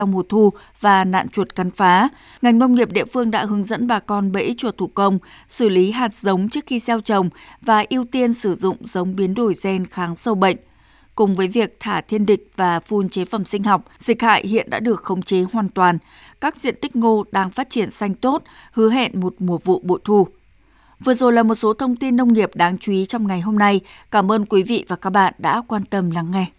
mùa thu và nạn chuột cắn phá. Ngành nông nghiệp địa phương đã hướng dẫn bà con bẫy chuột thủ công, xử lý hạt giống trước khi gieo trồng và ưu tiên sử dụng giống biến đổi gen kháng sâu bệnh. Cùng với việc thả thiên địch và phun chế phẩm sinh học, dịch hại hiện đã được khống chế hoàn toàn. Các diện tích ngô đang phát triển xanh tốt, hứa hẹn một mùa vụ bội thu. Vừa rồi là một số thông tin nông nghiệp đáng chú ý trong ngày hôm nay. Cảm ơn quý vị và các bạn đã quan tâm lắng nghe.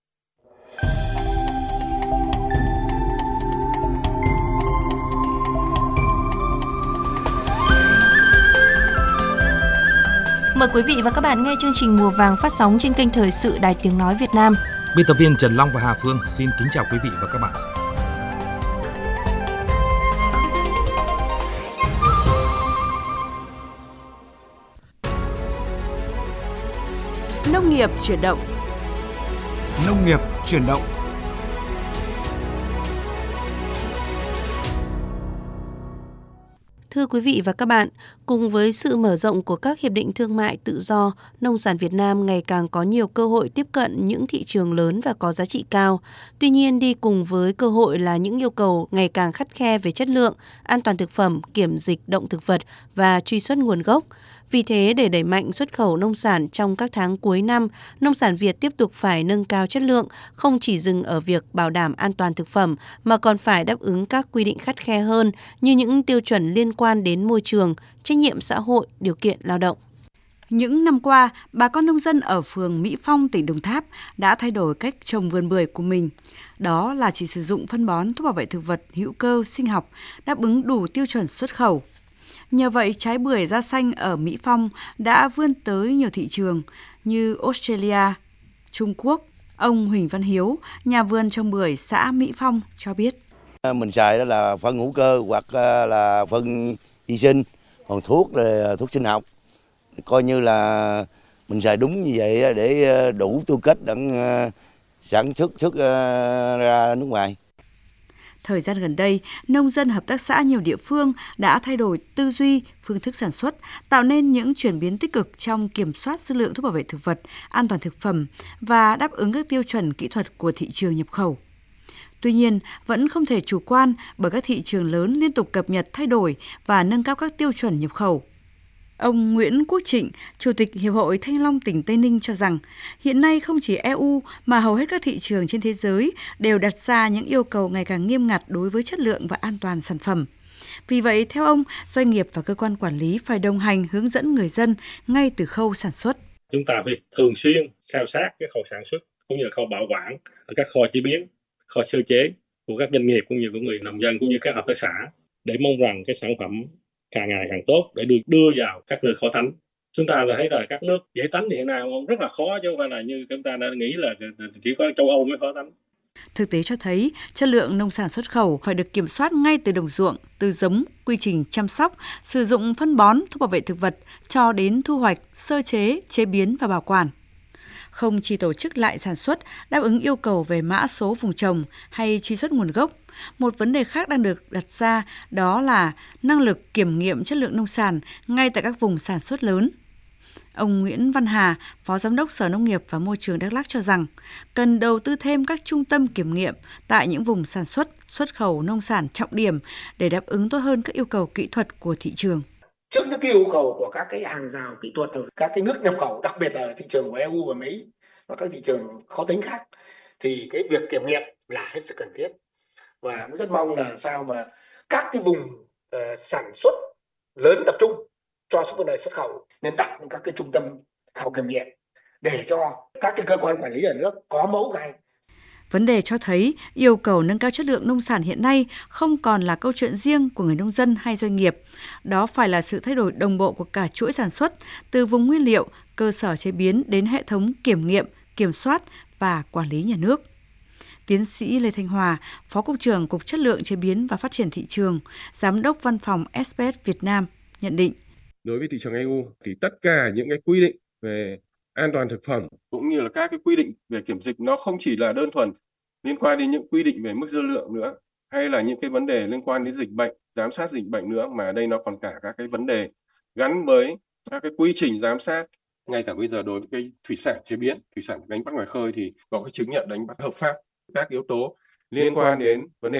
Mời quý vị và các bạn nghe chương trình Mùa vàng phát sóng trên kênh Thời sự Đài Tiếng nói Việt Nam. Biên tập viên Trần Long và Hà Phương xin kính chào quý vị và các bạn. Nông nghiệp chuyển động. Nông nghiệp chuyển động. Thưa quý vị và các bạn, cùng với sự mở rộng của các hiệp định thương mại tự do, nông sản Việt Nam ngày càng có nhiều cơ hội tiếp cận những thị trường lớn và có giá trị cao. Tuy nhiên, đi cùng với cơ hội là những yêu cầu ngày càng khắt khe về chất lượng, an toàn thực phẩm, kiểm dịch động thực vật và truy xuất nguồn gốc. Vì thế, để đẩy mạnh xuất khẩu nông sản trong các tháng cuối năm, nông sản Việt tiếp tục phải nâng cao chất lượng, không chỉ dừng ở việc bảo đảm an toàn thực phẩm, mà còn phải đáp ứng các quy định khắt khe hơn như những tiêu chuẩn liên quan đến môi trường, trách nhiệm xã hội, điều kiện lao động. Những năm qua, bà con nông dân ở phường Mỹ Phong, tỉnh Đồng Tháp đã thay đổi cách trồng vườn bưởi của mình. Đó là chỉ sử dụng phân bón, thuốc bảo vệ thực vật, hữu cơ, sinh học, đáp ứng đủ tiêu chuẩn xuất khẩu. Nhờ vậy, trái bưởi da xanh ở Mỹ Phong đã vươn tới nhiều thị trường như Australia, Trung Quốc. Ông Huỳnh Văn Hiếu, nhà vườn trồng bưởi xã Mỹ Phong cho biết. Mình xài đó là phân hữu cơ hoặc là phân vi sinh, còn thuốc là thuốc sinh học. Coi như là mình xài đúng như vậy để đủ tư cách để sản xuất ra nước ngoài. Thời gian gần đây, nông dân hợp tác xã nhiều địa phương đã thay đổi tư duy, phương thức sản xuất, tạo nên những chuyển biến tích cực trong kiểm soát dư lượng thuốc bảo vệ thực vật, an toàn thực phẩm và đáp ứng các tiêu chuẩn kỹ thuật của thị trường nhập khẩu. Tuy nhiên, vẫn không thể chủ quan bởi các thị trường lớn liên tục cập nhật thay đổi và nâng cao các tiêu chuẩn nhập khẩu. Ông Nguyễn Quốc Trịnh, Chủ tịch Hiệp hội Thanh Long tỉnh Tây Ninh cho rằng, hiện nay không chỉ EU mà hầu hết các thị trường trên thế giới đều đặt ra những yêu cầu ngày càng nghiêm ngặt đối với chất lượng và an toàn sản phẩm. Vì vậy, theo ông, doanh nghiệp và cơ quan quản lý phải đồng hành hướng dẫn người dân ngay từ khâu sản xuất. Chúng ta phải thường xuyên khảo sát cái khâu sản xuất cũng như khâu bảo quản ở các kho chế biến, kho sơ chế của các doanh nghiệp cũng như của người nông dân cũng như các hợp tác xã để mong rằng cái sản phẩm càng ngày càng tốt để được đưa vào các nơi khó tánh. Chúng ta thấy là các nước dễ tánh hiện nay rất là khó chứ không phải là như chúng ta đã nghĩ là chỉ có châu Âu mới khó tánh. Thực tế cho thấy, chất lượng nông sản xuất khẩu phải được kiểm soát ngay từ đồng ruộng, từ giống, quy trình chăm sóc, sử dụng phân bón, thuốc bảo vệ thực vật cho đến thu hoạch, sơ chế, chế biến và bảo quản. Không chỉ tổ chức lại sản xuất, đáp ứng yêu cầu về mã số vùng trồng hay truy xuất nguồn gốc, một vấn đề khác đang được đặt ra đó là năng lực kiểm nghiệm chất lượng nông sản ngay tại các vùng sản xuất lớn. Ông Nguyễn Văn Hà, Phó Giám đốc Sở Nông nghiệp và Môi trường Đắk Lắk cho rằng cần đầu tư thêm các trung tâm kiểm nghiệm tại những vùng sản xuất, xuất khẩu nông sản trọng điểm để đáp ứng tốt hơn các yêu cầu kỹ thuật của thị trường. Trước những cái yêu cầu của các cái hàng rào kỹ thuật ở các cái nước nhập khẩu, đặc biệt là thị trường của EU và Mỹ và các thị trường khó tính khác, thì cái việc kiểm nghiệm là hết sức cần thiết. Và cũng rất mong là sao mà các cái vùng sản xuất lớn tập trung cho vấn đề xuất khẩu nên đặt các cái trung tâm khảo kiểm nghiệm để cho các cái cơ quan quản lý nhà nước có mẫu ngay. Vấn đề cho thấy yêu cầu nâng cao chất lượng nông sản hiện nay không còn là câu chuyện riêng của người nông dân hay doanh nghiệp. Đó phải là sự thay đổi đồng bộ của cả chuỗi sản xuất, từ vùng nguyên liệu, cơ sở chế biến đến hệ thống kiểm nghiệm, kiểm soát và quản lý nhà nước. Tiến sĩ Lê Thanh Hòa, Phó Cục trưởng Cục Chất lượng Chế biến và Phát triển Thị trường, Giám đốc Văn phòng SPS Việt Nam nhận định. Đối với thị trường EU thì tất cả những cái quy định về an toàn thực phẩm cũng như là các cái quy định về kiểm dịch nó không chỉ là đơn thuần liên quan đến những quy định về mức dư lượng nữa hay là những cái vấn đề liên quan đến dịch bệnh, giám sát dịch bệnh nữa, mà đây nó còn cả các cái vấn đề gắn với các cái quy trình giám sát. Ngay cả bây giờ đối với cái thủy sản chế biến, thủy sản đánh bắt ngoài khơi thì có cái chứng nhận đánh bắt hợp pháp, các yếu tố liên quan đến vấn đề